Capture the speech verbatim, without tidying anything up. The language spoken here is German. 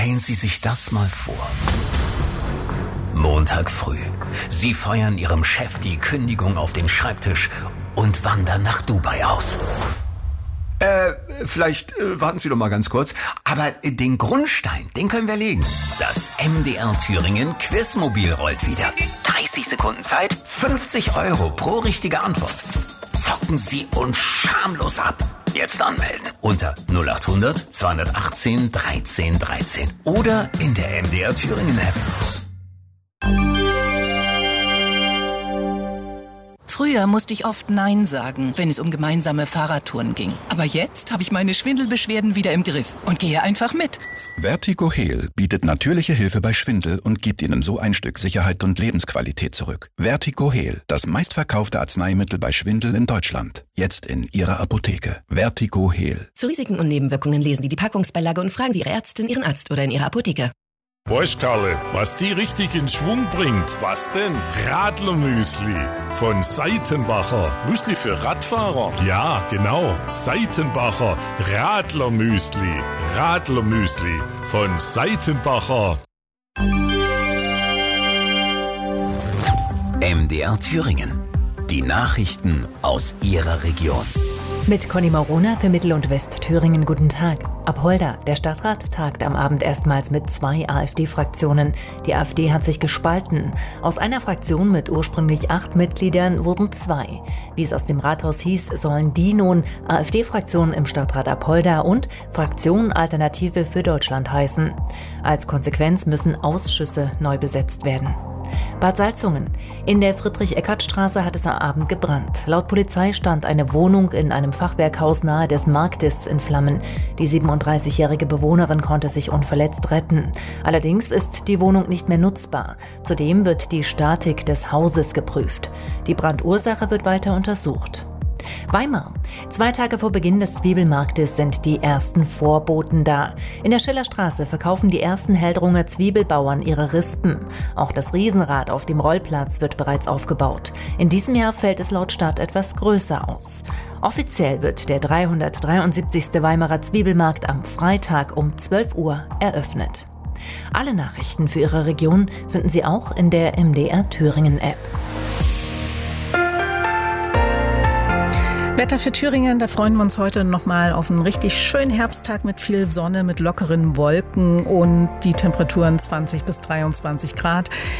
Stellen Sie sich das mal vor. Montag früh. Sie feuern Ihrem Chef die Kündigung auf den Schreibtisch und wandern nach Dubai aus. Äh, vielleicht äh, warten Sie doch mal ganz kurz. Aber äh, den Grundstein, den können wir legen. Das M D R Thüringen Quizmobil rollt wieder. dreißig Sekunden Zeit, fünfzig Euro pro richtige Antwort. Zocken Sie uns schamlos ab. Jetzt anmelden unter null acht hundert zweihundertachtzehn dreizehn dreizehn oder in der M D R Thüringen App. Früher musste ich oft Nein sagen, wenn es um gemeinsame Fahrradtouren ging. Aber jetzt habe ich meine Schwindelbeschwerden wieder im Griff und gehe einfach mit. Vertigo Heal bietet natürliche Hilfe bei Schwindel und gibt Ihnen so ein Stück Sicherheit und Lebensqualität zurück. Vertigo Heal, das meistverkaufte Arzneimittel bei Schwindel in Deutschland. Jetzt in Ihrer Apotheke. Vertigo Heal. Zu Risiken und Nebenwirkungen lesen Sie die Packungsbeilage und fragen Sie Ihre Ärztin, Ihren Arzt oder in Ihrer Apotheke. Weißt Karle, was die richtig in Schwung bringt? Was denn? Radlermüsli von Seitenbacher. Müsli für Radfahrer? Ja, genau. Seitenbacher Radlermüsli. Radlermüsli von Seitenbacher. M D R Thüringen. Die Nachrichten aus Ihrer Region. Mit Conny Maurona für Mittel- und Westthüringen. Guten Tag. Apolda. Der Stadtrat tagt am Abend erstmals mit zwei AfD-Fraktionen. Die AfD hat sich gespalten. Aus einer Fraktion mit ursprünglich acht Mitgliedern wurden zwei. Wie es aus dem Rathaus hieß, sollen die nun AfD-Fraktion im Stadtrat Apolda und Fraktion Alternative für Deutschland heißen. Als Konsequenz müssen Ausschüsse neu besetzt werden. Bad Salzungen. In der Friedrich-Eckert-Straße hat es am Abend gebrannt. Laut Polizei stand eine Wohnung in einem Fachwerkhaus nahe des Marktes in Flammen. Die siebenunddreißigjährige Bewohnerin konnte sich unverletzt retten. Allerdings ist die Wohnung nicht mehr nutzbar. Zudem wird die Statik des Hauses geprüft. Die Brandursache wird weiter untersucht. Weimar. Zwei Tage vor Beginn des Zwiebelmarktes sind die ersten Vorboten da. In der Schillerstraße verkaufen die ersten Heldrunger Zwiebelbauern ihre Rispen. Auch das Riesenrad auf dem Rollplatz wird bereits aufgebaut. In diesem Jahr fällt es laut Stadt etwas größer aus. Offiziell wird der dreihundertdreiundsiebzigste Weimarer Zwiebelmarkt am Freitag um zwölf Uhr eröffnet. Alle Nachrichten für Ihre Region finden Sie auch in der M D R Thüringen App. Wetter für Thüringen, da freuen wir uns heute nochmal auf einen richtig schönen Herbsttag mit viel Sonne, mit lockeren Wolken und die Temperaturen zwanzig bis dreiundzwanzig Grad.